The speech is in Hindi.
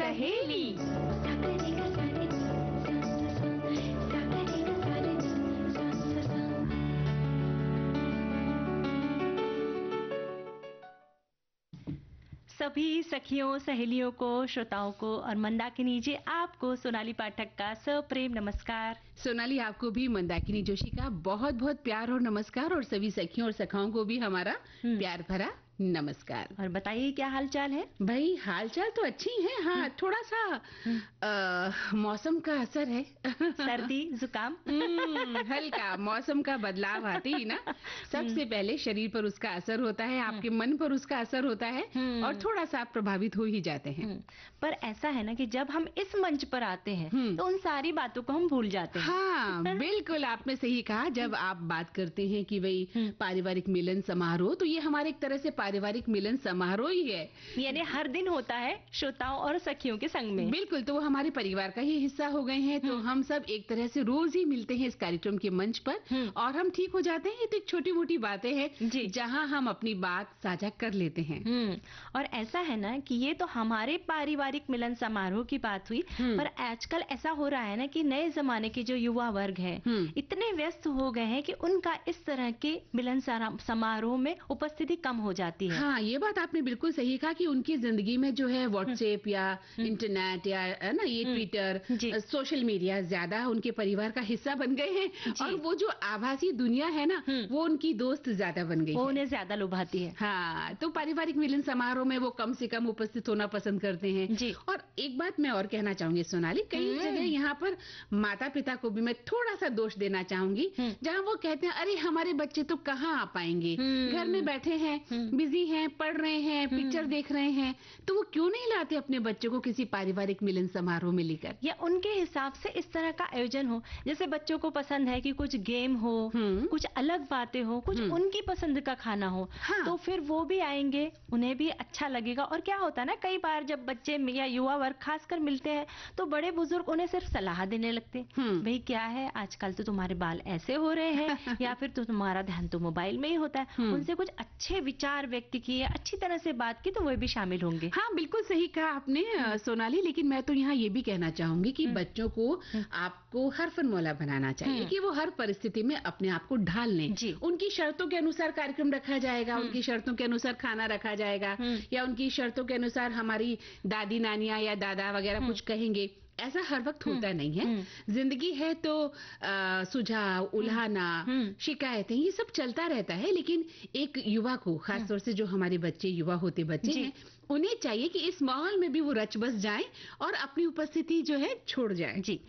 सहेली। सभी सखियों, सहेलियों को, श्रोताओं को और मंदाकिनी जी आपको सोनाली पाठक का सप्रेम नमस्कार। सोनाली, आपको भी मंदाकिनी जोशी का बहुत बहुत प्यार और नमस्कार, और सभी सखियों और सखाओं को भी हमारा प्यार भरा नमस्कार। और बताइए क्या हालचाल है? भाई हालचाल तो अच्छी है। हाँ, थोड़ा सा मौसम का असर है। सर्दी जुकाम हल्का मौसम का बदलाव आते ही ना सबसे पहले शरीर पर उसका असर होता है, आपके मन पर उसका असर होता है और थोड़ा सा आप प्रभावित हो ही जाते हैं। पर ऐसा है ना कि जब हम इस मंच पर आते हैं तो उन सारी बातों को हम भूल जाते हैं। हाँ, बिल्कुल आपने सही कहा। जब आप बात करते हैं कि भाई पारिवारिक मिलन समारोह, तो ये हमारे एक तरह से पारिवारिक मिलन समारोह ही है। यानी हर दिन होता है श्रोताओं और सखियों के संग में। बिल्कुल, तो वो हमारे परिवार का ही हिस्सा हो गए हैं। तो हम सब एक तरह से रोज ही मिलते हैं इस कार्यक्रम के मंच पर और हम ठीक हो जाते हैं। ये तो एक छोटी मोटी बातें हैं जहां हम अपनी बात साझा कर लेते हैं। और ऐसा है ना कि ये तो हमारे पारिवारिक मिलन समारोह की बात हुई, पर आजकल ऐसा हो रहा है ना कि नए जमाने के जो युवा वर्ग है इतने व्यस्त हो गए हैं कि उनका इस तरह के मिलन समारोह में उपस्थिति कम हो जाती है। हाँ, ये बात आपने बिल्कुल सही कहा कि उनकी जिंदगी में जो है व्हाट्सएप या इंटरनेट या ना ये ट्विटर, सोशल मीडिया ज्यादा उनके परिवार का हिस्सा बन गए हैं और वो जो आभासी दुनिया है ना वो उनकी दोस्त ज्यादा बन गई है। वो उन्हें ज्यादा लुभाती है। हाँ, तो पारिवारिक मिलन समारोह में वो कम से कम उपस्थित होना पसंद करते हैं। और एक बात मैं और कहना चाहूंगी सोनाली, कई जगह यहाँ पर माता पिता को भी मैं थोड़ा सा दोष देना चाहूंगी, जहाँ वो कहते हैं अरे हमारे बच्चे तो कहाँ आ पाएंगे, घर में बैठे हैं, बिजी हैं, पढ़ रहे हैं, पिक्चर देख रहे हैं, तो वो क्यों नहीं लाते अपने बच्चों को किसी पारिवारिक मिलन समारोह में लेकर। या उनके हिसाब से इस तरह का आयोजन हो, जैसे बच्चों को पसंद है कि कुछ गेम हो, कुछ अलग बातें हो, कुछ उनकी पसंद का खाना हो, तो फिर वो भी आएंगे, उन्हें भी अच्छा लगेगा। और क्या होता है ना, कई बार जब बच्चे या युवा वर्ग खासकर मिलते हैं तो बड़े बुजुर्ग उन्हें सिर्फ सलाह देने लगते हैं, भाई क्या है आजकल तो तुम्हारे बाल ऐसे हो रहे हैं या फिर तो तुम्हारा ध्यान तो मोबाइल में ही होता है। उनसे कुछ अच्छे विचार व्यक्त किए, अच्छी तरह से बात की, तो वो भी शामिल होंगे। हाँ, बिल्कुल सही कहा आपने सोनाली, लेकिन मैं तो यहाँ ये भी कहना चाहूंगी कि बच्चों को आपको हरफन मौला बनाना चाहिए कि वो हर परिस्थिति में अपने आप को ढाल लें। उनकी शर्तों के अनुसार कार्यक्रम रखा जाएगा, उनकी शर्तों के अनुसार खाना रखा जाएगा, या उनकी शर्तों के अनुसार हमारी दादी नानियां या दादा वगैरह कुछ कहेंगे। ऐसा हर वक्त होता नहीं है। जिंदगी है तो सुझाव, उल्हाना, शिकायतें, ये सब चलता रहता है। लेकिन एक युवा को, खासतौर से जो हमारे बच्चे युवा होते बच्चे हैं, उन्हें चाहिए कि इस माहौल में भी वो रच बस जाएं और अपनी उपस्थिति जो है छोड़ जाएं। जी।